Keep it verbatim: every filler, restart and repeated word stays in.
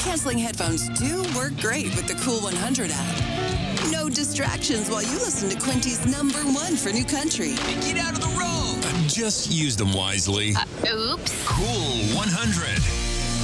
Noise-canceling headphones do work great with the Cool one hundred app. No distractions while you listen to Quinty's number one for new country. Get out of the road! Just use them wisely. Uh, oops. Cool one hundred.